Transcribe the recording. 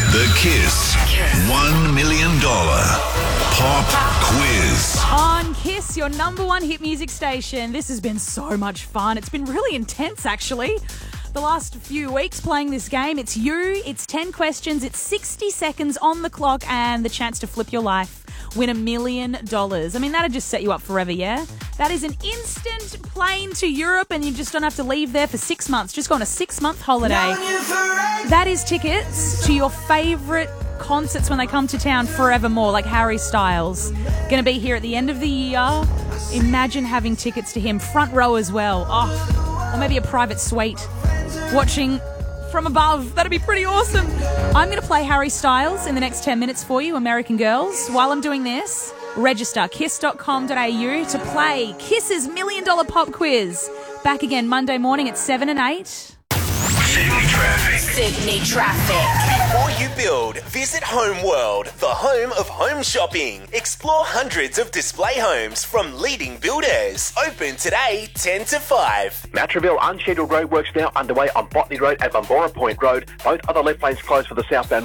The Kiss $1 million pop quiz. On Kiss, your number one hit music station. This has been so much fun. It's been really intense, actually. The last few weeks playing this game. It's you, it's 10 questions, it's 60 seconds on the clock, and the chance to flip your life. Win $1 million. I mean, that'd just set you up forever, yeah? That is an instant plane to Europe, and you just don't have to leave there for 6 months. Just go on a 6-month holiday. That is tickets to your favourite concerts when they come to town forevermore, like Harry Styles. Going to be here at the end of the year. Imagine having tickets to him, front row as well. Oh, or maybe a private suite, watching from above. That'd be pretty awesome. I'm going to play Harry Styles in the next 10 minutes for you, American girls. While I'm doing this, register kiss.com.au to play Kiss's $1 million pop quiz. Back again Monday morning at 7 and 8. Sydney traffic. Sydney traffic. Before you build, visit Home World, the home of home shopping. Explore hundreds of display homes from leading builders. Open today, 10 to 5. Matraville unscheduled roadworks now underway on Botany Road and Bombora Point Road. Both other left lanes closed for the southbound